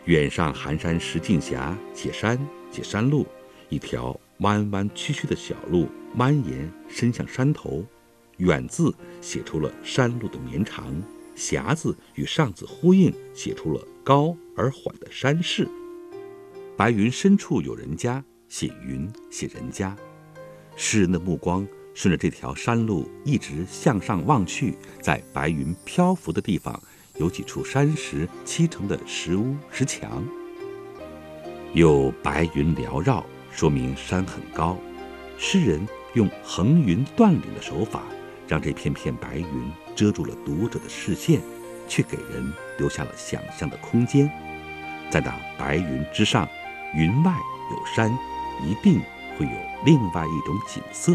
远上寒山石径斜，且山且山路，一条弯弯曲曲的小路蜿蜒伸向山头。远字写出了山路的绵长，斜字与上字呼应，写出了高而缓的山势。白云深处有人家，写云写人家。诗人的目光顺着这条山路一直向上望去，在白云漂浮的地方有几处山石砌成的石屋石墙，有白云缭绕，说明山很高。诗人用横云断岭的手法，让这片片白云遮住了读者的视线，却给人留下了想象的空间。在那白云之上，云外有山，一定会有另外一种景色。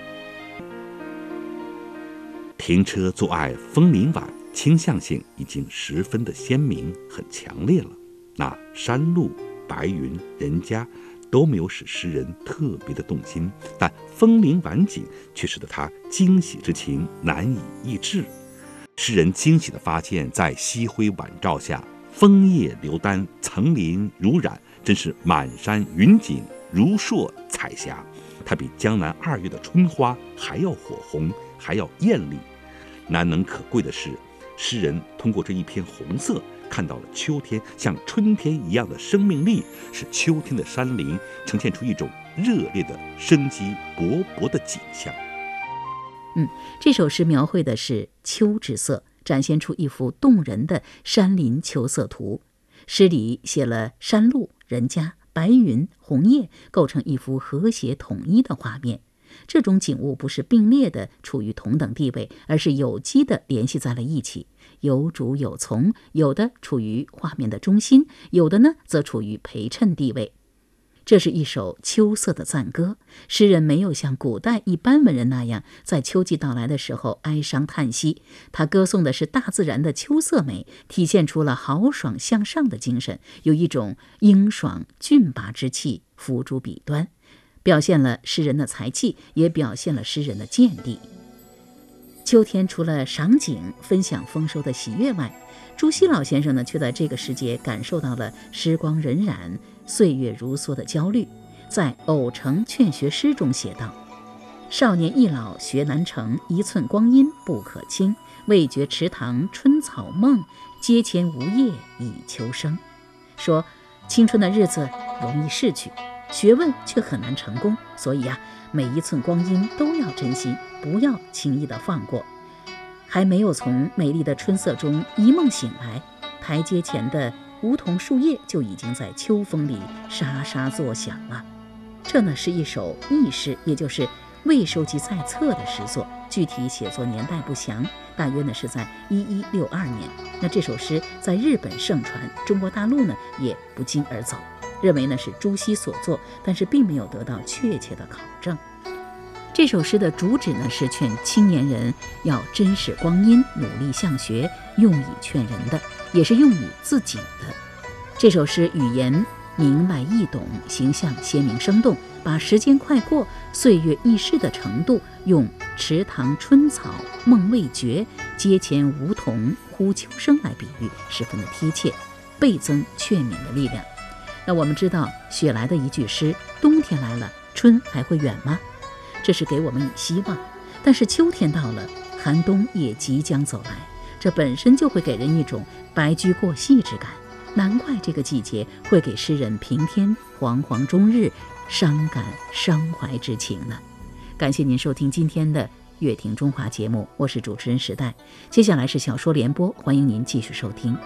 停车坐爱枫林晚，倾向性已经十分的鲜明，很强烈了。那山路、白云、人家都没有使诗人特别的动心，但枫林晚景却使得他惊喜之情难以抑制。诗人惊喜地发现，在夕辉晚照下，枫叶流丹，层林如染，真是满山云锦，如烁彩霞。它比江南2月的春花还要火红，还要艳丽。难能可贵的是，诗人通过这一片红色，看到了秋天像春天一样的生命力，使秋天的山林呈现出一种热烈的生机勃勃的景象。 这首诗描绘的是秋之色，展现出一幅动人的山林秋色图。诗里写了山路、人家、白云、红叶，构成一幅和谐统一的画面。这种景物不是并列的处于同等地位，而是有机的联系在了一起，有主有从，有的处于画面的中心，有的呢则处于陪衬地位。这是一首秋色的赞歌，诗人没有像古代一般文人那样在秋季到来的时候哀伤叹息，他歌颂的是大自然的秋色美，体现出了豪爽向上的精神，有一种英爽峻拔之气付诸笔端，表现了诗人的才气，也表现了诗人的见地。秋天除了赏景、分享丰收的喜悦外，朱熹老先生呢，却在这个时节感受到了时光荏苒、岁月如梭的焦虑。在《偶成劝学诗》中写道：“少年易老学难成，一寸光阴不可轻。未觉池塘春草梦，阶前无叶已秋声。”说青春的日子容易逝去，学问却很难成功，所以每一寸光阴都要珍惜，不要轻易的放过。还没有从美丽的春色中一梦醒来，台阶前的梧桐树叶就已经在秋风里沙沙作响了。这呢是一首佚诗，也就是未收集在册的诗作，具体写作年代不详，大约呢是在1162年。那这首诗在日本盛传，中国大陆呢也不胫而走，认为呢是朱熹所作，但是并没有得到确切的考证。这首诗的主旨呢是劝青年人要珍视光阴，努力向学，用以劝人的，也是用以自警的。这首诗语言明白易懂，形象鲜明生动，把时间快过、岁月易逝的程度用池塘春草梦未绝，阶前梧桐呼秋声来比喻，十分的贴切，倍增劝勉的力量。那我们知道雪莱的一句诗：冬天来了，春还会远吗？这是给我们以希望，但是秋天到了，寒冬也即将走来，这本身就会给人一种白驹过隙之感，难怪这个季节会给诗人平添惶惶终日、伤感伤怀之情呢。感谢您收听今天的乐听中华节目，我是主持人时代。接下来是小说联播，欢迎您继续收听。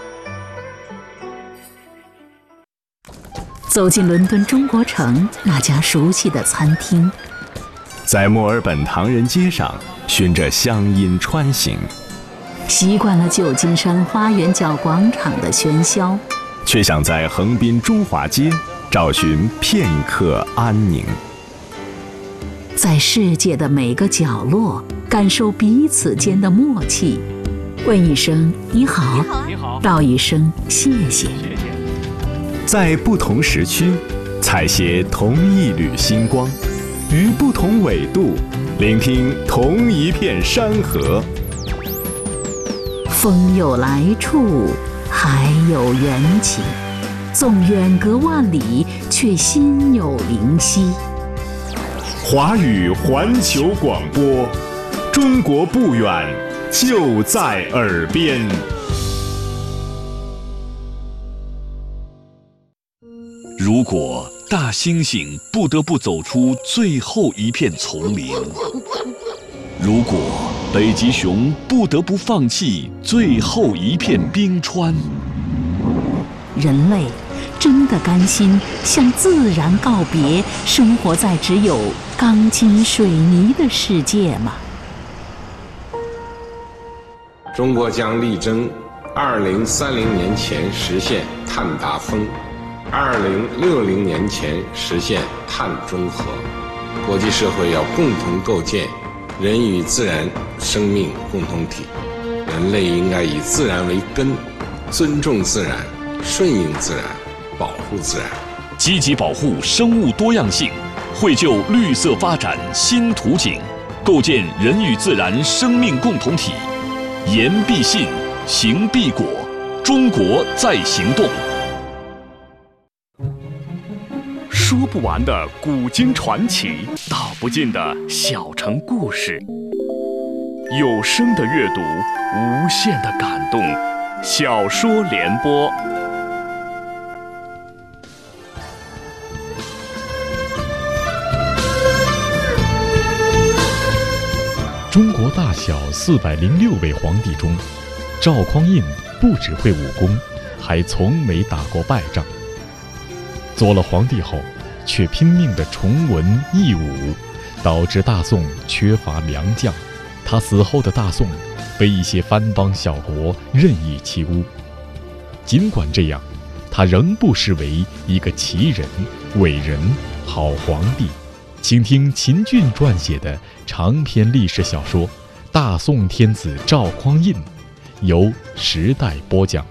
走进伦敦中国城那家熟悉的餐厅， 在墨尔本唐人街上循着乡音穿行， 习惯了旧金山花园角广场的喧嚣， 却想在横滨中华街找寻片刻安宁。 在世界的每个角落感受彼此间的默契，问一声你好，道一声谢谢。 在不同时区采撷同一缕星光，于不同纬度聆听同一片山河。 风有来处， 海有缘情，纵远隔万里，却心有灵犀。 华语环球广播，中国不远，就在耳边。 如果大猩猩不得不走出最后一片丛林，如果北极熊不得不放弃最后一片冰川， 人类真的甘心向自然告别，生活在只有钢筋水泥的世界吗？ 中国将力争2030年前实现碳达峰，2060年前实现碳中和。国际社会要共同构建人与自然生命共同体，人类应该以自然为根，尊重自然，顺应自然，保护自然， 积极保护生物多样性，绘就绿色发展新图景，构建人与自然生命共同体。言必信，行必果，中国在行动。 说不完的古今传奇，道不尽的小城故事。有声的阅读，无限的感动。小说联播。 中国大小406位皇帝中，赵匡胤不只会武功，还从没打过败仗。做了皇帝后，却拼命地崇文抑武，导致大宋缺乏良将。他死后的大宋被一些藩邦小国任意欺污。尽管这样，他仍不失为一个奇人、伟人、好皇帝。请听秦俊撰写的长篇历史小说《大宋天子赵匡胤》，由时代播讲。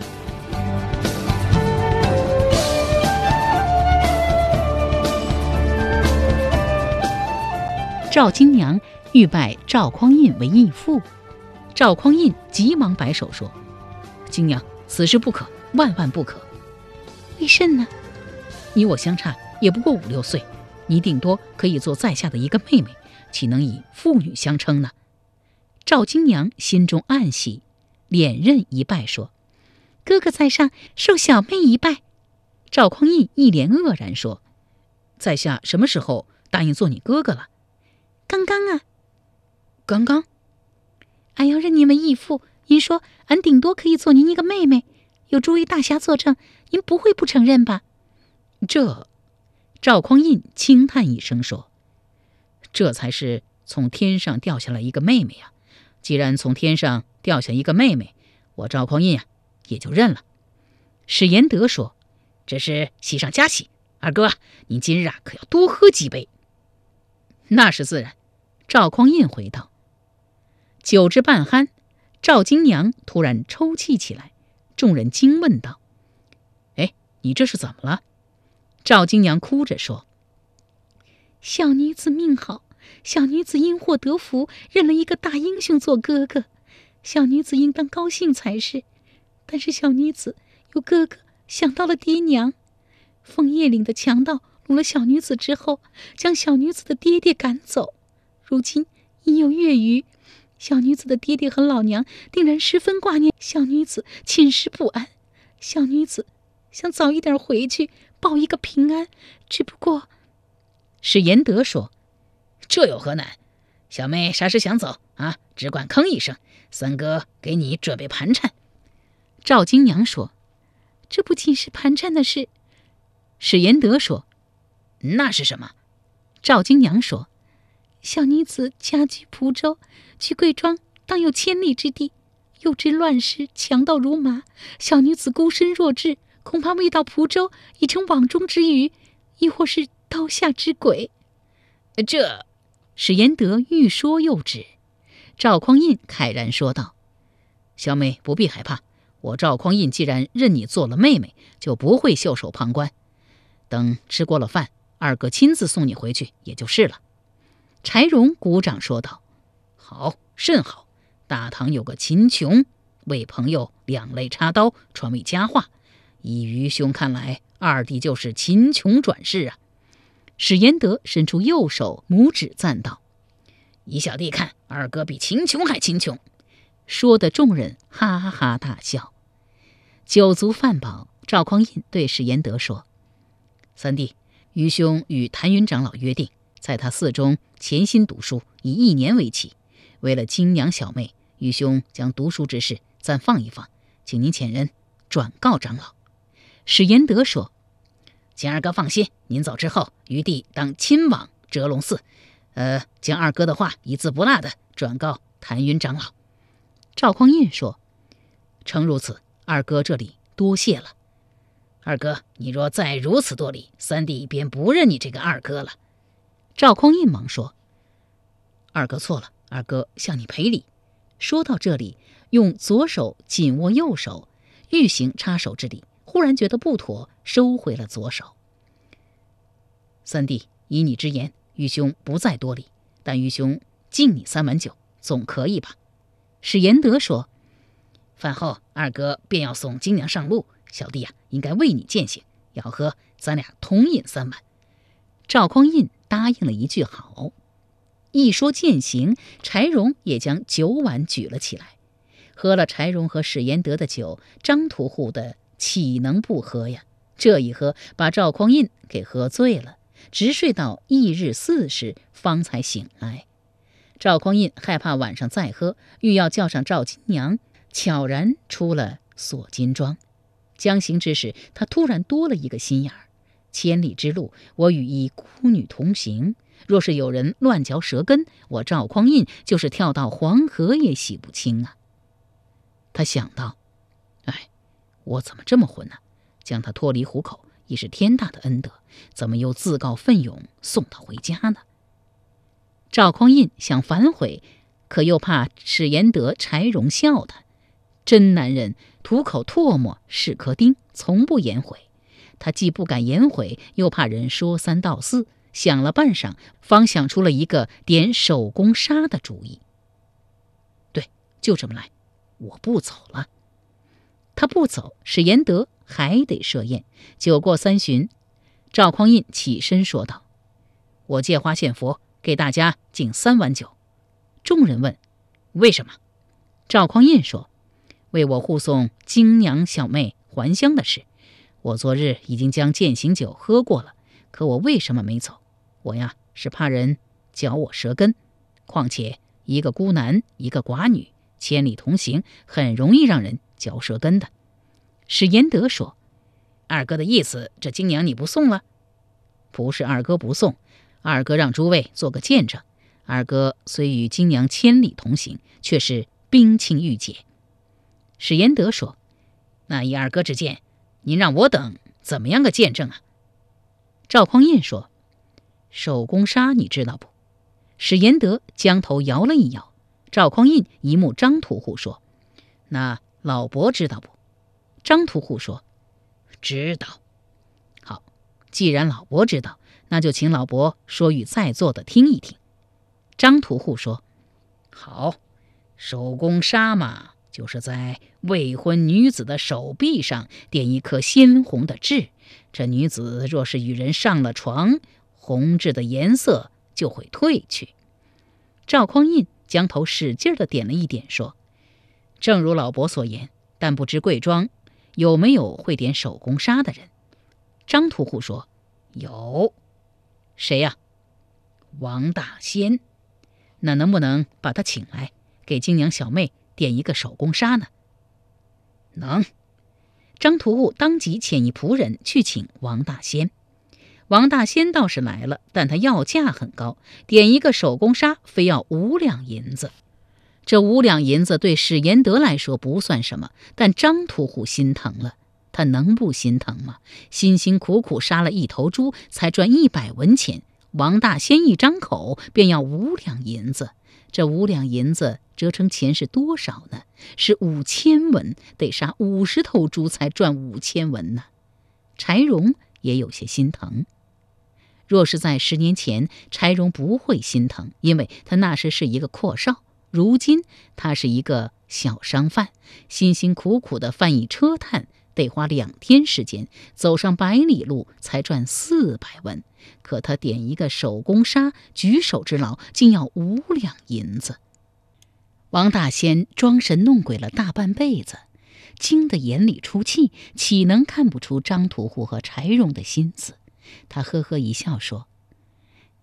赵金娘欲拜赵匡胤为义父，赵匡胤急忙摆手说：“金娘，此事不可，万万不可。”为甚呢？你我相差也不过5、6岁，你顶多可以做在下的一个妹妹，岂能以父女相称呢？赵金娘心中暗喜，连任一拜说：“哥哥在上，受小妹一拜。”赵匡胤一脸愕然说：“在下什么时候答应做你哥哥了？”“刚刚啊。”“刚刚？”“俺要认您为义父，您说俺顶多可以做您一个妹妹，有诸位大侠作证，您不会不承认吧？”这赵匡胤轻叹一声说：“这才是从天上掉下来一个妹妹呀！既然从天上掉下一个妹妹，我赵匡胤也就认了。”史延德说：“这是喜上加喜，二哥您今日可要多喝几杯。”“那是自然。”赵匡胤回道。酒至半酣，赵金娘突然抽泣起来，众人惊问道：“哎，你这是怎么了？”赵金娘哭着说：“小女子命好，小女子因祸得福，认了一个大英雄做哥哥，小女子应当高兴才是。但是小女子有哥哥想到了爹娘，枫叶岭的强盗掳了小女子之后，将小女子的爹爹赶走。如今因有月余，小女子的爹爹和老娘定然十分挂念小女子，寝食不安。小女子想早一点回去报一个平安，只不过……”史延德说：“这有何难？小妹啥时想走啊？只管吭一声，三哥给你准备盘缠。”赵金娘说：“这不仅是盘缠的事。”史延德说：“那是什么？”赵金娘说：“小女子家居蒲州，去贵庄当有千里之地，又知乱世强盗如麻，小女子孤身弱智，恐怕未到蒲州已成网中之鱼，亦或是刀下之鬼。”这史延德欲说又止。赵匡胤慨然说道：“小妹不必害怕，我赵匡胤既然认你做了妹妹，就不会袖手旁观。等吃过了饭，二哥亲自送你回去也就是了。”柴荣鼓掌说道：“好，甚好，大唐有个秦琼， 为朋友两肋插刀，传为佳话。依愚兄看来，二弟就是秦琼转世啊。史延德伸出右手拇指赞道：“依小弟看，二哥比秦琼还秦琼。”说的众人哈哈大笑。酒足饭饱，赵匡胤对史延德说：“三弟，愚兄与谭云长老约定，在他寺中潜心读书，以1年为期。为了金娘小妹，愚兄将读书之事暂放一放，请您遣人转告长老。”史延德说：“请二哥放心，您走之后，余弟当亲往折龙寺，将二哥的话一字不落的转告谭云长老。”赵匡胤说：“诚如此，二哥这里多谢了。二哥，你若再如此多礼，三弟便不认你这个二哥了。”赵匡胤忙说：“二哥错了，二哥向你赔礼。”说到这里，用左手紧握右手，欲行插手之礼，忽然觉得不妥，收回了左手。三弟，依你之言，愚兄不再多礼，但愚兄敬你3碗酒，总可以吧？史延德说：“饭后二哥便要送金娘上路，小弟应该为你饯行，要喝咱俩同饮3碗。”赵匡胤答应了一句好。一说饯行，柴荣也将酒碗举了起来。喝了柴荣和史延德的酒，张屠户的岂能不喝呀？这一喝，把赵匡胤给喝醉了，直睡到翌日4时方才醒来。赵匡胤害怕晚上再喝，欲要叫上赵金娘，悄然出了锁金庄。将行之时，他突然多了一个心眼儿：千里之路，我与一孤女同行，若是有人乱嚼舌根，我赵匡胤就是跳到黄河也洗不清啊。他想到，我怎么这么混呢？将他脱离虎口已是天大的恩德，怎么又自告奋勇送他回家呢？赵匡胤想反悔，可又怕史延德、柴荣笑他。真男人吐口唾沫是颗钉，从不言悔。他既不敢言悔，又怕人说3道4，想了半晌，方想出了一个点手工纱的主意。对，就这么来，我不走了。他不走，史延德还得设宴。酒过3巡，赵匡胤起身说道：“我借花献佛，给大家敬3碗酒。”众人问：“为什么？”赵匡胤说：“为我护送金娘小妹还乡的事。我昨日已经将饯行酒喝过了，可我为什么没走？我呀，是怕人嚼我舌根。况且一个孤男，一个寡女，千里同行，很容易让人嚼舌根的。”史延德说：“二哥的意思，这金娘你不送了？”“不是二哥不送，二哥让诸位做个见证。二哥虽与金娘千里同行，却是冰清玉洁。”史延德说：“那以二哥之见，您让我等怎么样个见证啊？”赵匡胤说：“手工纱你知道不？”史延德将头摇了一摇。赵匡胤一目张屠户说：“那老伯知道不？”张屠户说：“知道。”“好，既然老伯知道，那就请老伯说与在座的听一听。”张屠户说：“好，手工纱嘛，就是在未婚女子的手臂上点一颗鲜红的痣，这女子若是与人上了床，红痣的颜色就会褪去。”赵匡胤将头使劲地点了一点，说：“正如老伯所言，但不知贵庄有没有会点手工纱的人？”张屠户说：“有。”“谁呀？”“王大仙。”“那能不能把他请来，给金娘小妹点一个手工纱呢？”“能。”张屠户当即遣一仆人去请王大仙。王大仙倒是来了，但他要价很高，点一个手工纱非要5两银子。这5两银子对史延德来说不算什么，但张屠户心疼了。他能不心疼吗？辛辛苦苦杀了一头猪，才赚100文钱，王大仙一张口便要5两银子。这5两银子折成钱是多少呢？是5000文，得杀50头猪才赚5000文呢。柴荣也有些心疼。若是在10年前，柴荣不会心疼，因为他那时是一个阔少，如今他是一个小商贩，辛辛苦苦地贩一车炭，得花2天时间，走上100里路才赚400文。可他点一个手工纱，举手之劳，竟要5两银子。王大仙装神弄鬼了大半辈子，惊得眼里出气，岂能看不出张屠户和柴荣的心思？他呵呵一笑说：“